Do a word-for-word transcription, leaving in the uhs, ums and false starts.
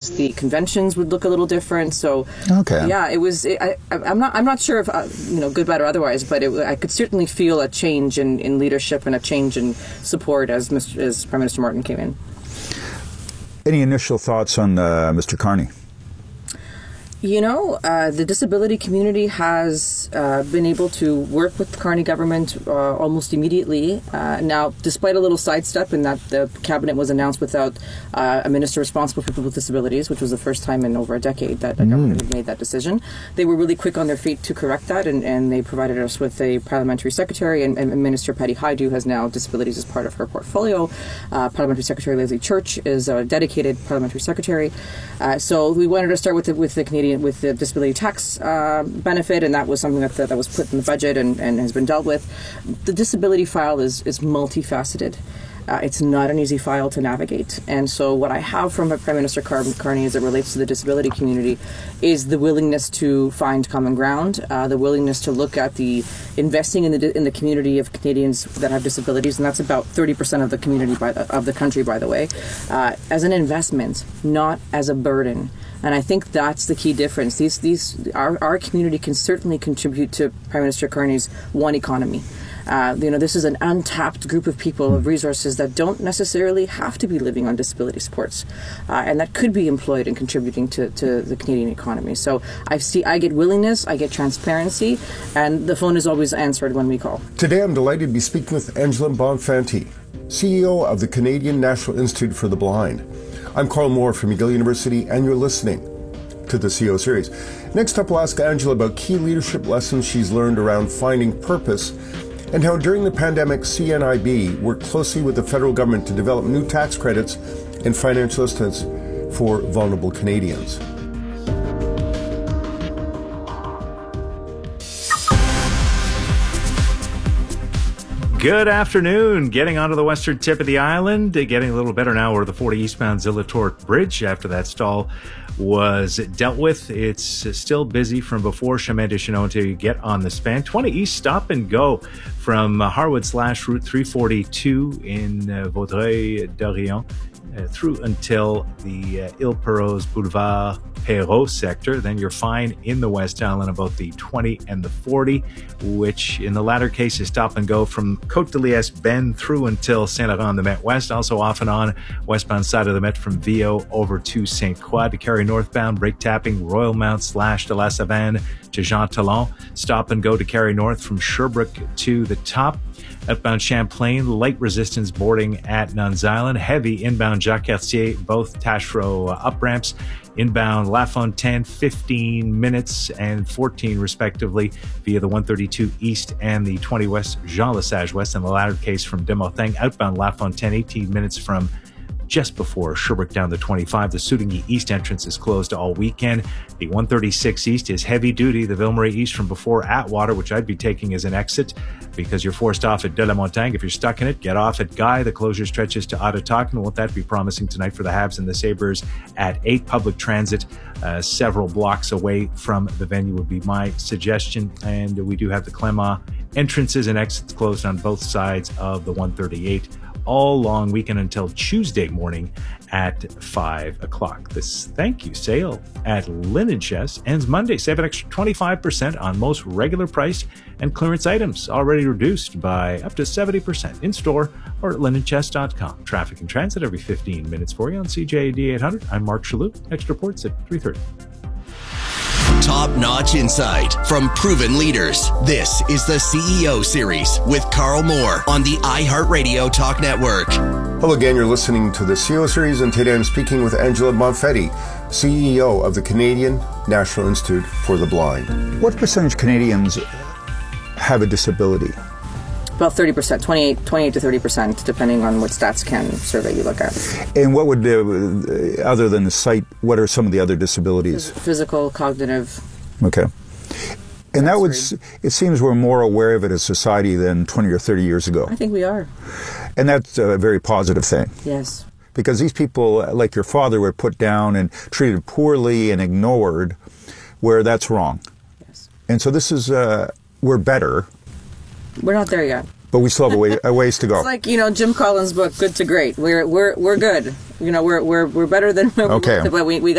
The conventions would look a little different. So, okay. yeah, it was. It, I, I'm not. I'm not sure if uh, you know, good, bad, or otherwise. But it, I could certainly feel a change in, in leadership and a change in support as Mister as Prime Minister Martin came in. Any initial thoughts on uh, Mister Carney? You know, uh, the disability community has uh, been able to work with the Carney government uh, almost immediately. Uh, now, despite a little sidestep in that the cabinet was announced without uh, a minister responsible for people with disabilities, which was the first time in over a decade that a mm. government had made that decision, they were really quick on their feet to correct that, and, and they provided us with a parliamentary secretary, and, and Minister Patty Hajdu has now disabilities as part of her portfolio. Uh, Parliamentary Secretary Leslie Church is a dedicated parliamentary secretary. Uh, so we wanted to start with the, with the Canadian with the disability tax uh, benefit, and that was something that, that was put in the budget and, and has been dealt with. The disability file is, is multifaceted. Uh, it's not an easy file to navigate. And so what I have from Prime Minister Car- Carney as it relates to the disability community is the willingness to find common ground, uh, the willingness to look at the investing in the in the community of Canadians that have disabilities, and that's about thirty percent of the community by the, of the country, by the way, uh, as an investment, not as a burden. And I think that's the key difference. These, these, our, our community can certainly contribute to Prime Minister Carney's one economy. Uh, you know, this is an untapped group of people, of resources that don't necessarily have to be living on disability supports, uh, and that could be employed and contributing to, to the Canadian economy. So I see, I get willingness, I get transparency, and the phone is always answered when we call. Today I'm delighted to be speaking with Angela Bonfanti, C E O of the Canadian National Institute for the Blind. I'm Carl Moore from McGill University, and you're listening to the C E O Series. Next up, we'll ask Angela about key leadership lessons she's learned around finding purpose, and how during the pandemic, C N I B worked closely with the federal government to develop new tax credits and financial assistance for vulnerable Canadians. Good afternoon. Getting onto the western tip of the island, getting a little better now. We're the forty eastbound Zillotort Bridge after that stall was dealt with. It's still busy from before Chemin des Chenaux until you get on the span. twenty East stop and go from Harwood slash Route three forty-two in uh, Vaudreuil-Dorion uh, through until the uh, Ile-Perrot's Boulevard Perrault sector. Then you're fine in the West Island about the twenty and the forty, which in the latter case is stop and go from Côte de Liesse Bend through until Saint-Laurent-de-Metz West. Also off and on westbound side of the Met from Viau over to Saint Croix. To carry northbound, brake tapping Royal Mount slash de la Savane to Jean Talon. Stop and go to carry north from Sherbrooke to the top. Outbound Champlain, light resistance boarding at Nuns Island. Heavy inbound Jacques Cartier, both Taschereau uh, up ramps. Inbound La Fontaine, fifteen minutes and fourteen respectively via the one thirty-two East and the twenty West, Jean Lesage West, in the latter case from Demorthain. Outbound La Fontaine, eighteen minutes from just before Sherbrooke down the twenty-five. The Soutigny East entrance is closed all weekend. The one thirty-six East is heavy duty. The Ville-Marie East from before Atwater, which I'd be taking as an exit because you're forced off at De La Montagne. If you're stuck in it, get off at Guy. The closure stretches to Ottawa. Won't that be promising tonight for the Habs and the Sabres at eight? Public transit uh, several blocks away from the venue would be my suggestion. And we do have the Clément entrances and exits closed on both sides of the one thirty-eight all long weekend until Tuesday morning at five o'clock. This thank you sale at Linen Chest ends Monday. Save an extra twenty-five percent on most regular priced and clearance items, already reduced by up to seventy percent in store or at linen chest dot com. Traffic and transit every fifteen minutes for you on C J A D eight hundred. I'm Mark Shalhoub. Next report's at three thirty. Top-notch insight from proven leaders. This is the C E O Series with Carl Moore on the iHeartRadio Talk Network. Hello again, you're listening to the C E O Series, and today I'm speaking with Angela Bonfanti, C E O of the Canadian National Institute for the Blind. What percentage of Canadians have a disability? About thirty percent, twenty-eight, twenty-eight to thirty percent, depending on what StatsCan survey you look at. And what would, uh, other than the sight, what are some of the other disabilities? Physical, cognitive. Okay. And that would, it seems we're more aware of it as society than twenty or thirty years ago. I think we are. And that's a very positive thing. Yes. Because these people, like your father, were put down and treated poorly and ignored, where that's wrong. Yes. And so this is, uh, we're better. We're not there yet. But we still have a, way, a ways to go. It's like, you know, Jim Collins' book, Good to Great. We're we're we're good. You know, we're we're we're better than okay. but we we